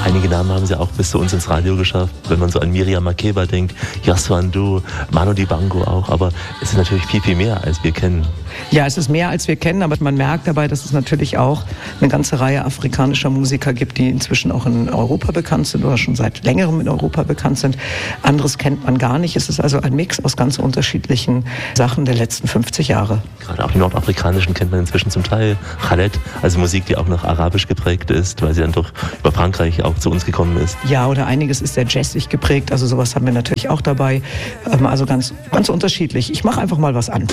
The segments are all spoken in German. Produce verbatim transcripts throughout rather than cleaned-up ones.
Einige Namen haben sie auch bis zu uns ins Radio geschafft, wenn man so an Miriam Makeba denkt, Yaswan Du, Manu Dibango auch, aber es ist natürlich viel, viel mehr, als wir kennen. Ja, es ist mehr, als wir kennen, aber man merkt dabei, dass es natürlich auch eine ganze Reihe afrikanischer Musiker gibt, die inzwischen auch in Europa bekannt sind oder schon seit längerem in Europa bekannt sind. Anderes kennt man gar nicht. Es ist also ein Mix aus ganz unterschiedlichen Sachen der letzten fünfzig Jahre. Gerade auch die nordafrikanischen kennt man inzwischen zum Teil. Khaled, also Musik, die auch noch arabisch geprägt ist, weil sie dann doch über Frankreich auch zu uns gekommen ist. Ja, oder einiges ist sehr jazzig geprägt, also sowas haben wir natürlich auch dabei. Also ganz, ganz unterschiedlich. Ich mache einfach mal was an.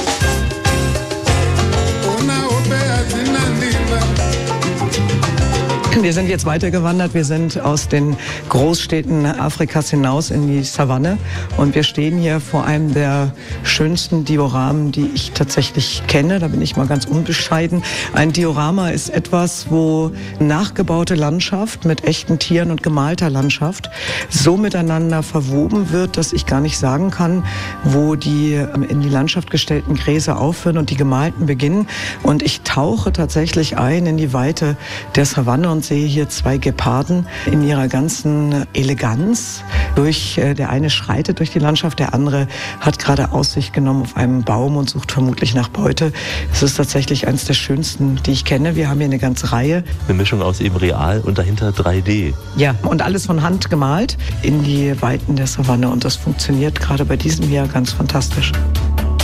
Wir sind jetzt weitergewandert. Wir sind aus den Großstädten Afrikas hinaus in die Savanne und wir stehen hier vor einem der schönsten Dioramen, die ich tatsächlich kenne. Da bin ich mal ganz unbescheiden. Ein Diorama ist etwas, wo nachgebaute Landschaft mit echten Tieren und gemalter Landschaft so miteinander verwoben wird, dass ich gar nicht sagen kann, wo die in die Landschaft gestellten Gräser aufhören und die gemalten beginnen. Und ich tauche tatsächlich ein in die Weite der Savanne und sehe hier zwei Geparden in ihrer ganzen Eleganz. Durch, der eine schreitet durch die Landschaft, der andere hat gerade Aussicht genommen auf einem Baum und sucht vermutlich nach Beute. Es ist tatsächlich eines der schönsten, die ich kenne. Wir haben hier eine ganze Reihe. Eine Mischung aus eben real und dahinter drei D. Ja, und alles von Hand gemalt in die Weiten der Savanne. Und das funktioniert gerade bei diesem hier ganz fantastisch.